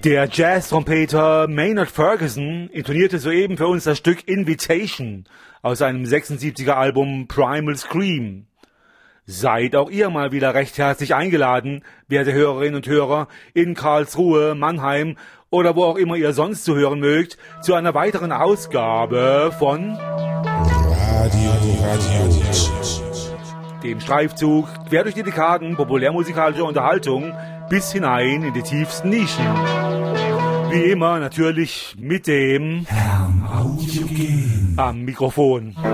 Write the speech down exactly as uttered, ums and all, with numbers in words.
Der Jazz-Trompeter Maynard Ferguson intonierte soeben für uns das Stück Invitation aus seinem sechsundsiebziger Album Primal Scream. Seid auch ihr mal wieder recht herzlich eingeladen, werte Hörerinnen und Hörer, in Karlsruhe, Mannheim oder wo auch immer ihr sonst zu hören mögt, zu einer weiteren Ausgabe von Radio, Radio, dem Streifzug quer durch die Dekaden populärmusikalischer Unterhaltung bis hinein in die tiefsten Nischen. Wie immer natürlich mit dem Herrn Audiogen am Mikrofon.